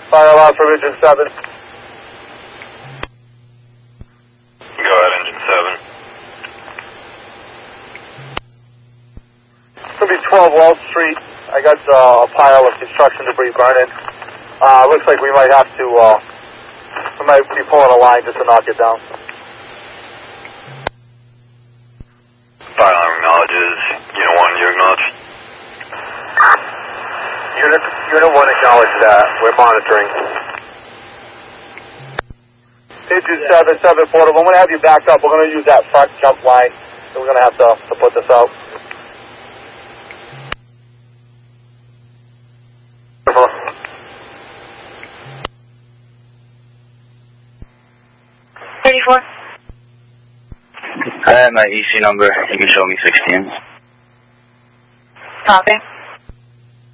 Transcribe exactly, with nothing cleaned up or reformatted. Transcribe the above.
Fire alarm for Engine seven. Go ahead, Engine seven. It's going to be twelve Wall Street. I got uh, a pile of construction debris burning. Uh, looks like we might have to, uh, we might be pulling a line just to knock it down. Fire alarm acknowledges. Unit one, you acknowledge? Unit, Unit one acknowledge that. We're monitoring. Engine seven, seven portable. I'm going to have you back up. We're going to use that front jump line. So we're going to have to, to put this out. thirty-four. I have my E C number. You can show me sixteen. Copy.